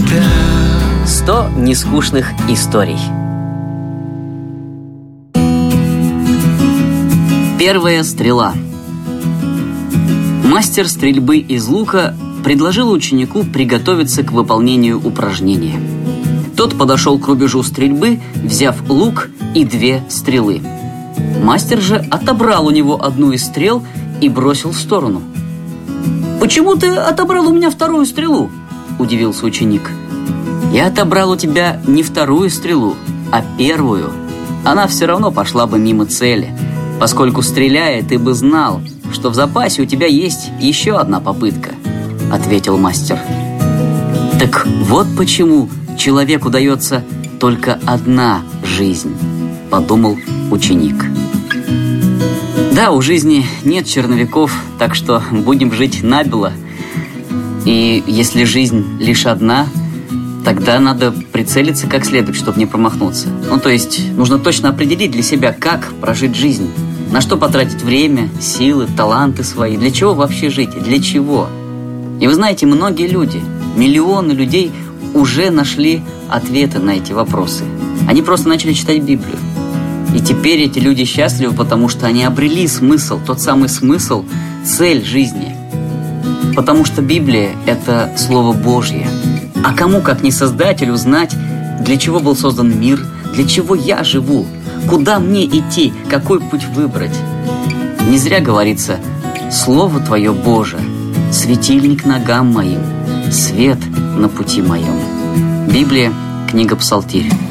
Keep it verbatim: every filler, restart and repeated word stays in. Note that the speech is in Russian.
тебя. сто нескучных историй. Первая стрела. Мастер стрельбы из лука предложил ученику приготовиться к выполнению упражнения. Тот подошел к рубежу стрельбы, взяв лук и две стрелы. Мастер же отобрал у него одну из стрел и бросил в сторону. «Почему ты отобрал у меня вторую стрелу?» – удивился ученик. «Я отобрал у тебя не вторую стрелу, а первую. Она все равно пошла бы мимо цели, поскольку, стреляя, ты бы знал, что в запасе у тебя есть еще одна попытка», – ответил мастер. «Так вот почему человеку дается только одна жизнь», – подумал ученик. Да, у жизни нет черновиков, так что будем жить набело. И если жизнь лишь одна, тогда надо прицелиться как следует, чтобы не промахнуться. Ну, то есть, нужно точно определить для себя, как прожить жизнь. На что потратить время, силы, таланты свои. Для чего вообще жить? Для чего? И вы знаете, многие люди, миллионы людей уже нашли ответы на эти вопросы. Они просто начали читать Библию. И теперь эти люди счастливы, потому что они обрели смысл, тот самый смысл, цель жизни. Потому что Библия – это Слово Божье. А кому, как не Создателю, знать, для чего был создан мир, для чего я живу, куда мне идти, какой путь выбрать? Не зря говорится: «Слово Твое, Боже, светильник ногам моим, свет на пути моем». Библия, книга Псалтирь.